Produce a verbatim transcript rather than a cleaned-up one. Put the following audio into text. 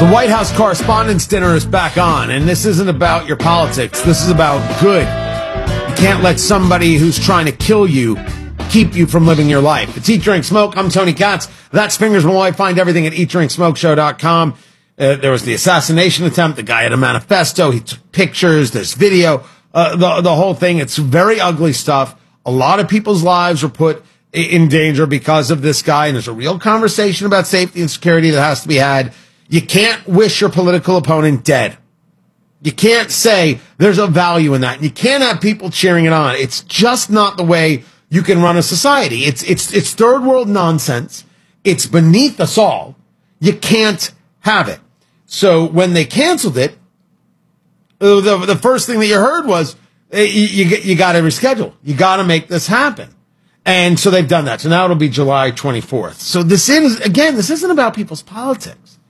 The White House Correspondents' Dinner is back on, and this isn't about your politics. This is about good. You can't let somebody who's trying to kill you keep you from living your life. It's Eat, Drink, Smoke. I'm Tony Katz. That's Fingers Malloy. Find everything at eat drink smoke show dot com. Uh, there was the assassination attempt. The guy had a manifesto. He took pictures. There's video. Uh, the, the whole thing. It's very ugly stuff. A lot of people's lives were put in danger because of this guy, and there's a real conversation about safety and security that has to be had. You can't wish your political opponent dead. You can't say there's a value in that. You can't have people cheering it on. It's just not the way you can run a society. It's it's it's third world nonsense. It's beneath us all. You can't have it. So when they canceled it, the the first thing that you heard was you you, you got to reschedule. You got to make this happen. And so they've done that. So now it'll be July twenty-fourth. So this is, again, this isn't about people's politics.